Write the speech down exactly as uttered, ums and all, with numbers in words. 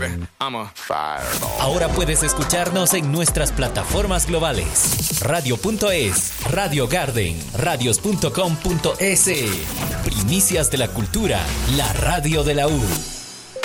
baby. I'm a fireball. Ahora puedes escucharnos en nuestras plataformas globales. Radio punto es, Radio Garden, radios punto com punto es. Primicias de la cultura, la radio de la U.